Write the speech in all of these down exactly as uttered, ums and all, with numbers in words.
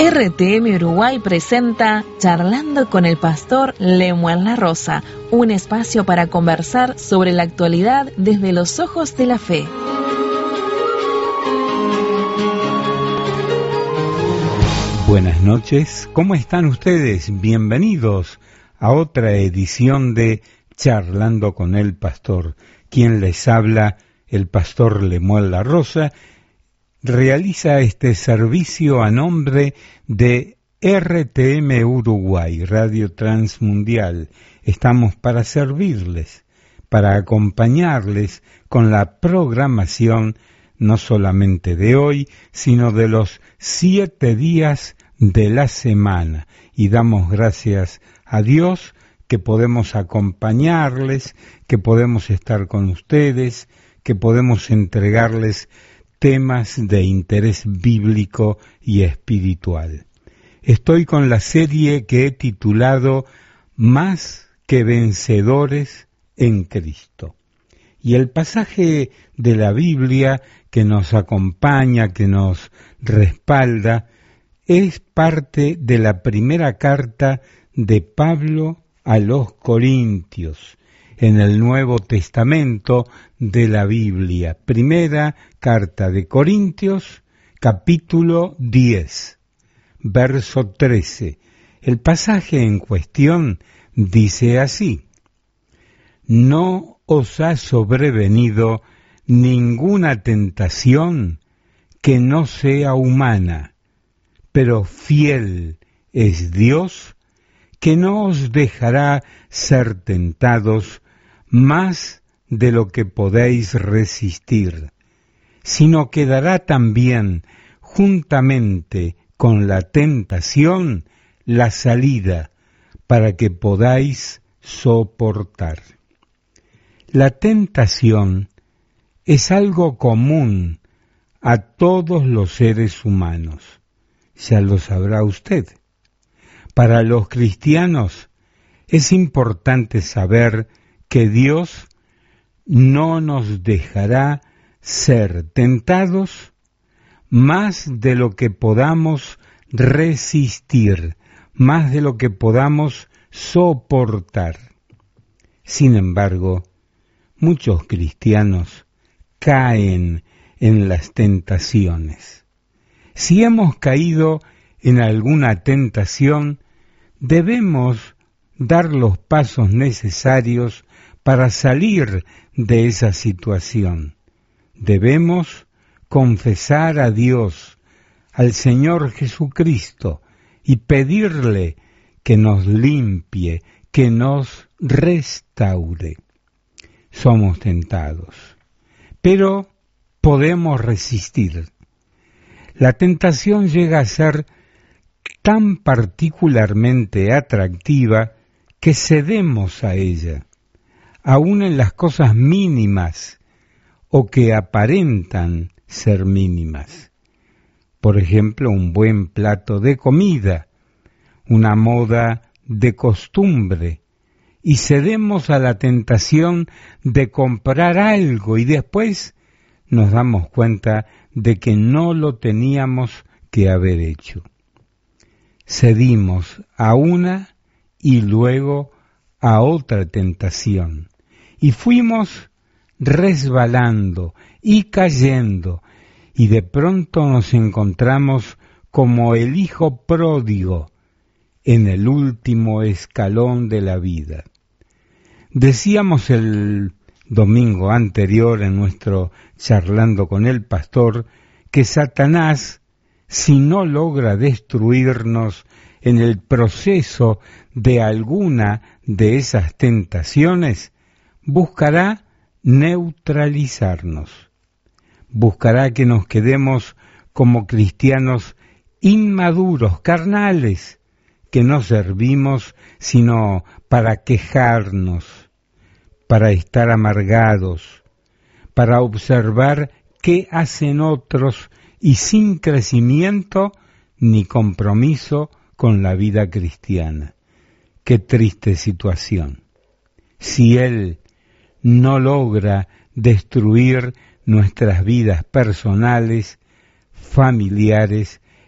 R T M Uruguay presenta Charlando con el Pastor Lemuel La Rosa, un espacio para conversar sobre la actualidad desde los ojos de la fe. Buenas noches, ¿cómo están ustedes? Bienvenidos a otra edición de Charlando con el Pastor. Quien les habla, el Pastor Lemuel La Rosa, realiza este servicio a nombre de R T M Uruguay, Radio Transmundial. Estamos para servirles, para acompañarles con la programación no solamente de hoy, sino de los siete días de la semana. Y damos gracias a Dios que podemos acompañarles, que podemos estar con ustedes, que podemos entregarles temas de interés bíblico y espiritual. Estoy con la serie que he titulado Más que vencedores en Cristo. Y el pasaje de la Biblia que nos acompaña, que nos respalda, es parte de la primera carta de Pablo a los Corintios, en el Nuevo Testamento de la Biblia. Primera carta de Corintios, capítulo diez, verso trece. El pasaje en cuestión dice así: No os ha sobrevenido ninguna tentación que no sea humana, pero fiel es Dios, que no os dejará ser tentados más de lo que podéis resistir, sino que dará también, juntamente con la tentación, la salida, para que podáis soportar. La tentación es algo común a todos los seres humanos, ya lo sabrá usted. Para los cristianos es importante saber que Dios no nos dejará ser tentados más de lo que podamos resistir, más de lo que podamos soportar. Sin embargo, muchos cristianos caen en las tentaciones. Si hemos caído en alguna tentación, debemos dar los pasos necesarios para salir de esa situación. Debemos confesar a Dios, al Señor Jesucristo, y pedirle que nos limpie, que nos restaure. Somos tentados, pero podemos resistir. La tentación llega a ser tan particularmente atractiva que cedemos a ella, aun en las cosas mínimas o que aparentan ser mínimas. Por ejemplo, un buen plato de comida, una moda de costumbre, y cedemos a la tentación de comprar algo y después nos damos cuenta de que no lo teníamos que haber hecho. Cedimos a una y luego a otra tentación, y fuimos resbalando y cayendo, y de pronto nos encontramos como el hijo pródigo en el último escalón de la vida. Decíamos el domingo anterior en nuestro Charlando con el Pastor que Satanás, si no logra destruirnos en el proceso de alguna de esas tentaciones, buscará neutralizarnos. Buscará que nos quedemos como cristianos inmaduros, carnales, que no servimos sino para quejarnos, para estar amargados, para observar qué hacen otros y sin crecimiento ni compromiso con la vida cristiana. Qué triste situación. Si Él no logra destruir nuestras vidas personales, familiares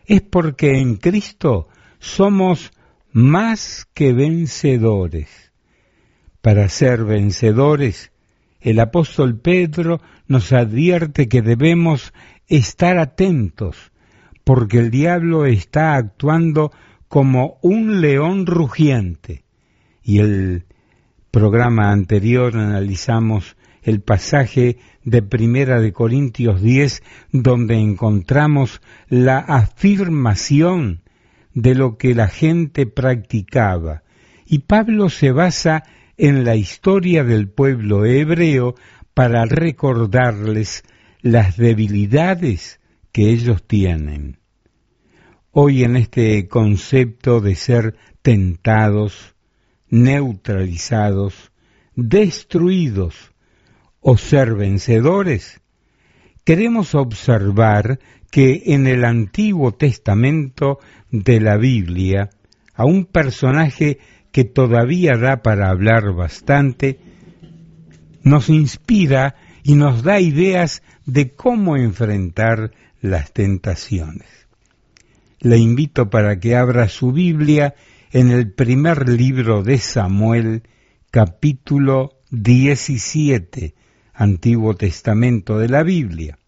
es porque en Cristo somos más que vencedores. Para ser vencedores, el apóstol Pedro nos advierte que debemos estar atentos, porque el diablo está actuando como un león rugiente. Y el programa anterior analizamos el pasaje de Primera de Corintios diez, donde encontramos la afirmación de lo que la gente practicaba. Y Pablo se basa en la historia del pueblo hebreo para recordarles las debilidades que ellos tienen. Hoy en este concepto de ser tentados, neutralizados, destruidos o ser vencedores, queremos observar que en el Antiguo Testamento de la Biblia, a un personaje que todavía da para hablar bastante, nos inspira y nos da ideas de cómo enfrentar las tentaciones. Le invito para que abra su Biblia en el primer libro de Samuel, capítulo diecisiete, Antiguo Testamento de la Biblia.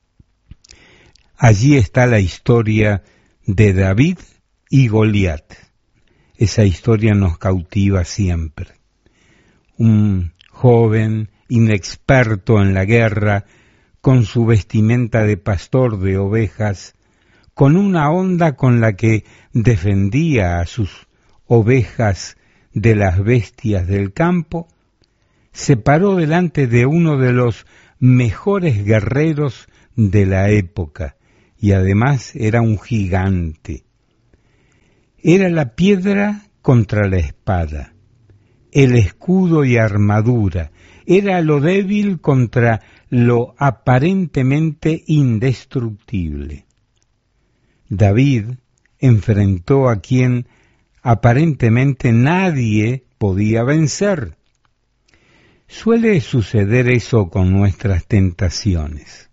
Allí está la historia de David y Goliat. Esa historia nos cautiva siempre. Un joven inexperto en la guerra, con su vestimenta de pastor de ovejas, con una honda con la que defendía a sus ovejas de las bestias del campo, se paró delante de uno de los mejores guerreros de la época, y además era un gigante. Era la piedra contra la espada, el escudo y armadura, era lo débil contra lo aparentemente indestructible. David enfrentó a quien aparentemente nadie podía vencer. Suele suceder eso con nuestras tentaciones.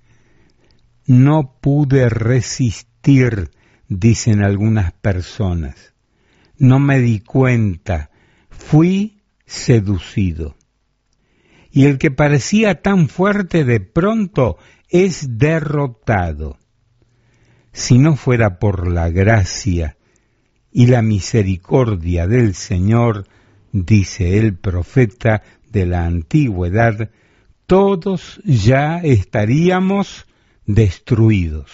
No pude resistir, dicen algunas personas. No me di cuenta, fui seducido. Y el que parecía tan fuerte de pronto es derrotado. Si no fuera por la gracia y la misericordia del Señor, dice el profeta de la antigüedad, todos ya estaríamos destruidos.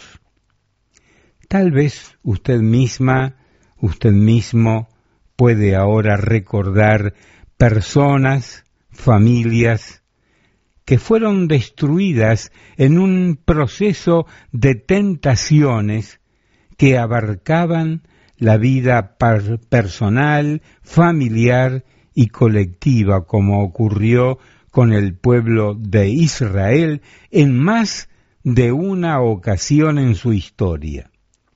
Tal vez usted misma, usted mismo puede ahora recordar personas, familias, que fueron destruidas en un proceso de tentaciones que abarcaban la vida personal, familiar y colectiva, como ocurrió con el pueblo de Israel en más de una ocasión en su historia.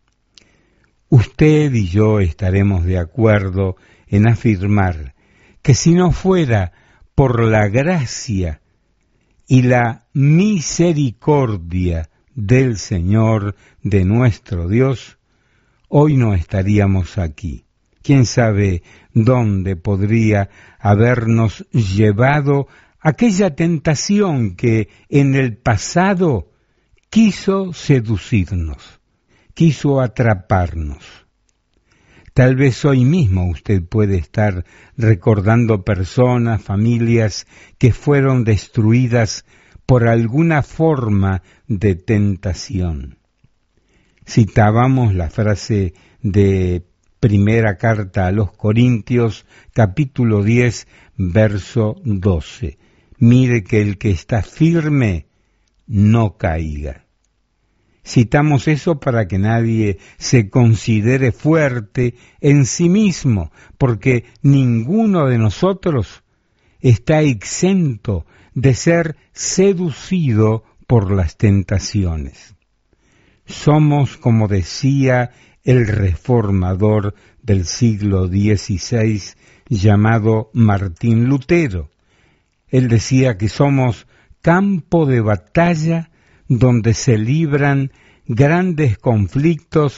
Usted y yo estaremos de acuerdo en afirmar que si no fuera por la gracia y la misericordia del Señor, de nuestro Dios, hoy no estaríamos aquí. ¿Quién sabe dónde podría habernos llevado aquella tentación que en el pasado quiso seducirnos, quiso atraparnos? Tal vez hoy mismo usted puede estar recordando personas, familias que fueron destruidas por alguna forma de tentación. Citábamos la frase de Primera Carta a los Corintios, capítulo diez, verso doce. Mire que el que está firme no caiga. Citamos eso para que nadie se considere fuerte en sí mismo, porque ninguno de nosotros está exento de ser seducido por las tentaciones. Somos, como decía el reformador del siglo dieciséis, llamado Martín Lutero. Él decía que somos campo de batalla donde se libran grandes conflictos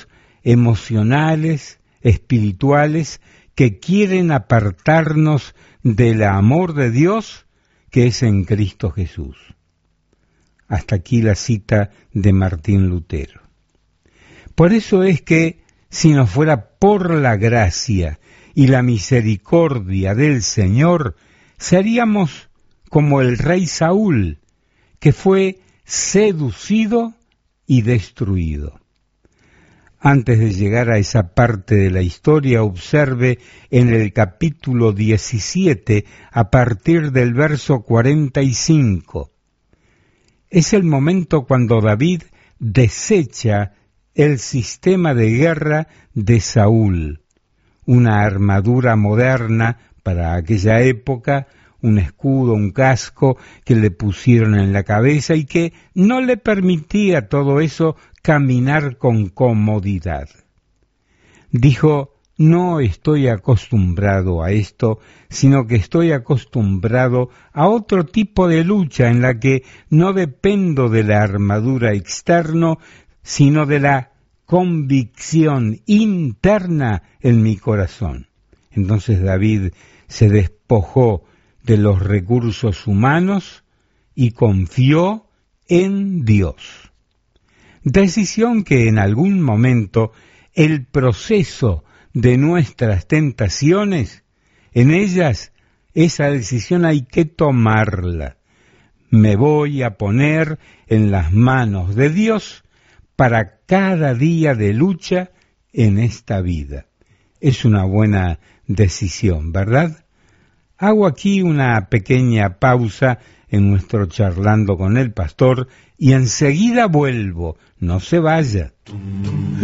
emocionales, espirituales, que quieren apartarnos del amor de Dios que es en Cristo Jesús. Hasta aquí la cita de Martín Lutero. Por eso es que, si no fuera por la gracia y la misericordia del Señor, seríamos como el rey Saúl, que fue seducido y destruido. Antes de llegar a esa parte de la historia, observe en el capítulo diecisiete, a partir del verso cuarenta y cinco. Es el momento cuando David desecha el sistema de guerra de Saúl, una armadura moderna para aquella época, un escudo, un casco que le pusieron en la cabeza y que no le permitía todo eso caminar con comodidad. Dijo, no estoy acostumbrado a esto, sino que estoy acostumbrado a otro tipo de lucha en la que no dependo de la armadura externa, sino de la convicción interna en mi corazón. Entonces David se despojó de los recursos humanos y confió en Dios. Decisión que en algún momento el proceso de nuestras tentaciones, en ellas esa decisión hay que tomarla. Me voy a poner en las manos de Dios para cada día de lucha en esta vida. Es una buena decisión, ¿verdad? Hago aquí una pequeña pausa en nuestro charlando con el pastor y enseguida vuelvo. No se vaya.